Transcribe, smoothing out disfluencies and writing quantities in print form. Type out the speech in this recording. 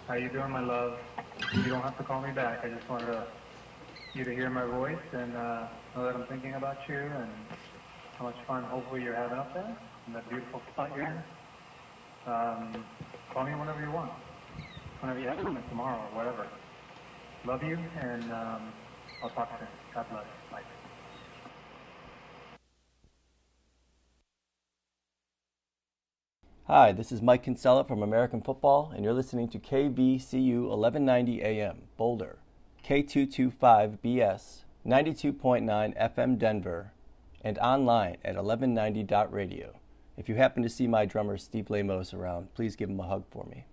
How you doing, my love? You don't have to call me back. I just wanted you to hear my voice and know that I'm thinking about you and how much fun hopefully you're having up there in that beautiful spot you're in. Call me whenever you want. Whenever you have time, tomorrow or whatever. Love you, and I'll talk soon. God bless. Bye. Hi, this is Mike Kinsella from American Football, and you're listening to KVCU 1190 AM, Boulder, K225BS, 92.9 FM Denver, and online at 1190.radio. If you happen to see my drummer Steve Lamos around, please give him a hug for me.